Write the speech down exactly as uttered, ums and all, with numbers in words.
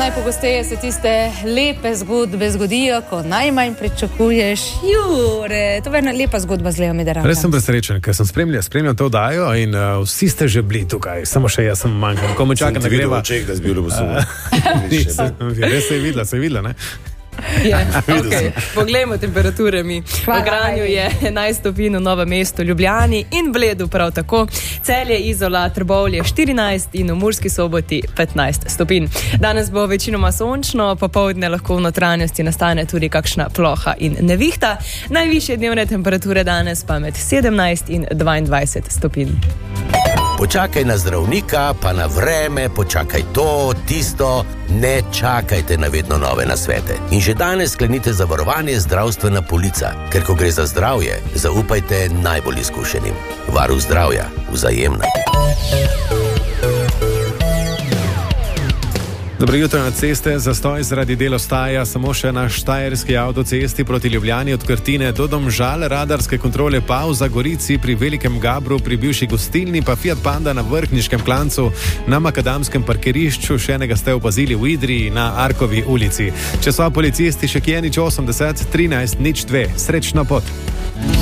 Najpogosteje se tiste lepe zgodbe zgodijo, ko najmanj pričakuješ. Jure, to je ena lepa zgodba z Leo Mideralom. Res sem presrečen, ker sem spremljal, spremljal to oddajo in uh, vsi ste že bili tukaj, samo še jaz sem manjkal. Ko me čakam, da greva. Sem ti videl očeh, da si bil ljubosum. Res se je videla, se je videla, ne? Ja, okay. Poglejmo temperature mi. V Kranju je enajst stopinj, v Novem mestu, Ljubljani in Bledu prav tako. Celje, Izola, Trbovlje štirinajst in v Murski Soboti petnajst stopinj. Danes bo večinoma sončno, popoldne lahko v notranjosti nastane tudi kakšna ploha in nevihta. Najvišje dnevne temperature danes pa med sedemnajst in dvaindvajset stopinj. Počakaj na zdravnika, pa na vreme, počakaj to, tisto, ne čakajte na vedno nove nasvete. In že danes sklenite zavarovanje zdravstvena polica, ker ko gre za zdravje, zaupajte najbolj izkušenim. Varuh zdravja, Vzajemna. Dobro jutro na ceste, zastoj zaradi del ostaja samo še na štajerski avtocesti proti Ljubljani od Krtine do Domžal, radarske kontrole pa v Zagorici pri Velikem Gabru, pri bivši gostilni pa Fiat Panda na Vrhniškem klancu, na makadamskem parkirišču, še enega ste opazili v Idriji na Arkovi ulici. Če so policisti še kje nič osemdeset, trinajst nič dve. Srečno pot.